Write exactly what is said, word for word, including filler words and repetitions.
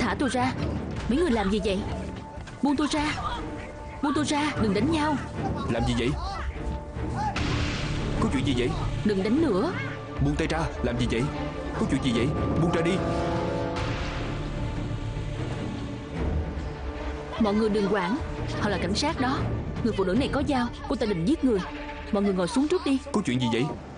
thả tôi ra. Mấy người làm gì vậy? Buông tôi ra. Buông tôi ra, đừng đánh nhau. Làm gì vậy? Có chuyện gì vậy? Đừng đánh nữa. Buông tay ra, làm gì vậy? Có chuyện gì vậy? Buông ra đi. Mọi người đừng quản, họ là cảnh sát đó. Người phụ nữ này có dao, cô ta định giết người. Mọi người ngồi xuống trước đi. Có chuyện gì vậy?